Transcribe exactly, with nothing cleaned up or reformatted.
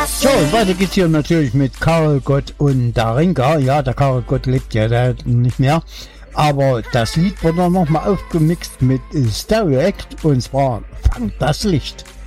So, und weiter geht's hier natürlich mit Karel Gott und Darinka. Ja, der Karel Gott lebt ja der nicht mehr. Aber das Lied wurde dann nochmal aufgemixt mit Stereo Act und zwar Fang das Licht.